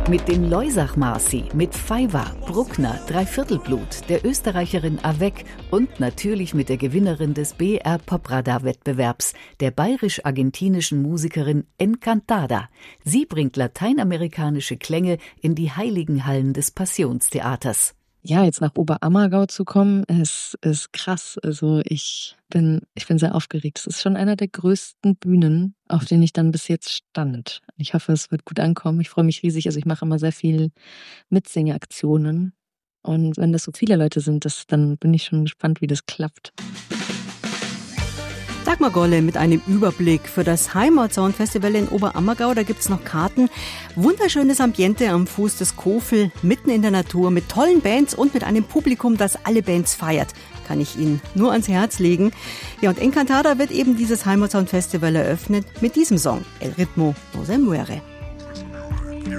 Mit dem Loisach-Marsi, mit Faiwa, Bruckner, Dreiviertelblut, der Österreicherin Avec und natürlich mit der Gewinnerin des BR Popradar-Wettbewerbs, der bayerisch-argentinischen Musikerin Encantada. Sie bringt lateinamerikanische Klänge in die heiligen Hallen des Passionstheaters. Ja, jetzt nach Oberammergau zu kommen, ist krass. Also ich bin sehr aufgeregt. Es ist schon einer der größten Bühnen, auf denen ich dann bis jetzt stand. Ich hoffe, es wird gut ankommen. Ich freue mich riesig. Also ich mache immer sehr viel Mitsingeaktionen. Und wenn das so viele Leute sind, dann bin ich schon gespannt, wie das klappt. Dagmar Golle mit einem Überblick für das Heimatsound-Festival in Oberammergau. Da gibt's noch Karten. Wunderschönes Ambiente am Fuß des Kofel, mitten in der Natur, mit tollen Bands und mit einem Publikum, das alle Bands feiert. Kann ich Ihnen nur ans Herz legen. Ja, und Encantada wird eben dieses Heimatsound-Festival eröffnet mit diesem Song, El ritmo no se muere.